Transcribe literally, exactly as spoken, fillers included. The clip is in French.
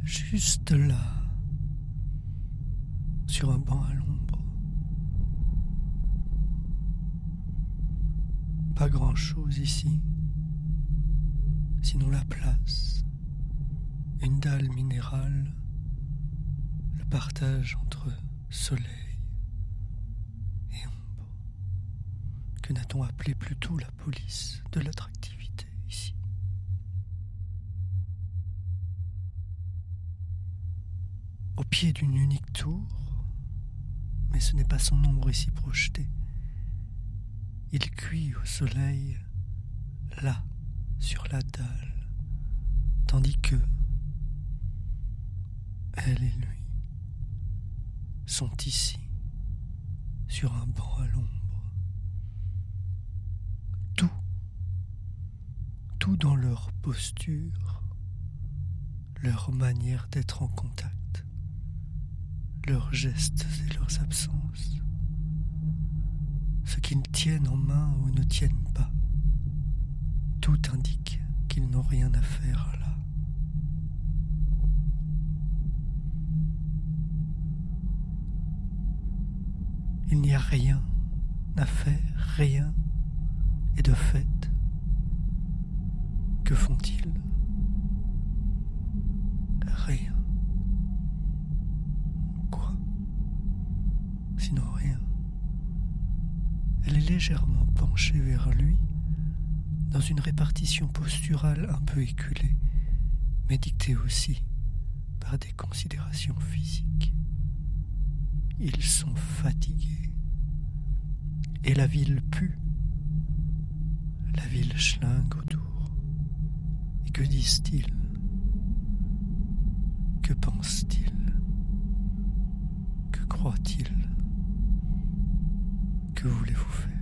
Juste là, sur un banc à l'ombre. Pas grand-chose ici, sinon la place, une dalle minérale, le partage entre soleil et ombre. Que n'a-t-on appelé plutôt la police de l'attractivité ici? Au pied d'une unique tour, mais ce n'est pas son ombre ici projetée. Il cuit au soleil, là, sur la dalle, tandis que elle et lui sont ici, sur un banc à l'ombre. Tout, tout dans leur posture, leur manière d'être en contact, leurs gestes et leurs absences, ce qu'ils tiennent en main ou ne tiennent pas, tout indique qu'ils n'ont rien à faire là. Il n'y a rien à faire, rien, et de fait, que font-ils? Rien. Quoi? Sinon rien. Elle est légèrement penchée vers lui, dans une répartition posturale un peu éculée, mais dictée aussi par des considérations physiques. Ils sont fatigués, et la ville pue. La ville schlingue autour. Et que disent-ils? Que pensent-ils? Que croient-ils? Que voulez-vous faire?